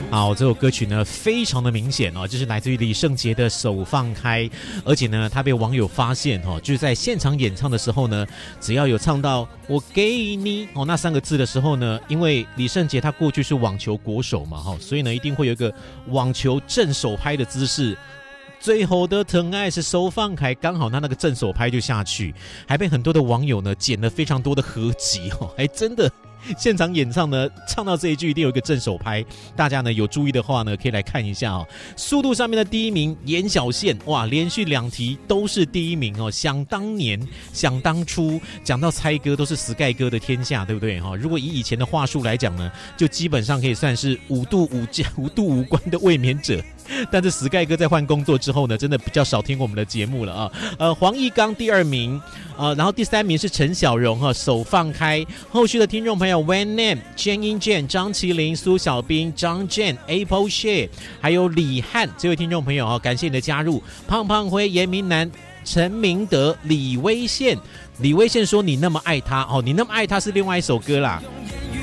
好，这首歌曲呢非常的明显哦，就是来自于李圣杰的手放开，而且呢他被网友发现哦，就是在现场演唱的时候呢，只要有唱到我给你哦那3个字的时候呢，因为李圣杰他过去是网球国手嘛哈，所以呢一定会有一个网球正手拍的姿势。最后的疼爱是手放开，刚好他那个正手拍就下去，还被很多的网友呢剪了非常多的合集哦，还真的现场演唱呢，唱到这一句一定有一个正手拍，大家呢有注意的话呢，可以来看一下哦。速度上面的第一名严小宪，哇，连续2题都是第一名哦。想当年，想当初，讲到猜歌都是 Sky 哥的天下，对不对哈？如果以前的话术来讲呢，就基本上可以算是5度5关的卫冕者。但是 Sky 哥在换工作之后呢，真的比较少听我们的节目了啊。黄义刚第2名，然后第3名是陈小荣哈，手放开。后续的听众朋友 Wan Nam、Jen In Jen、张麒麟、苏小兵、张 Jen、Apple Share， 还有李汉这位听众朋友感谢你的加入。胖胖辉、严明南、陈明德、李威宪说你那么爱他哦，你那么爱他是另外一首歌啦。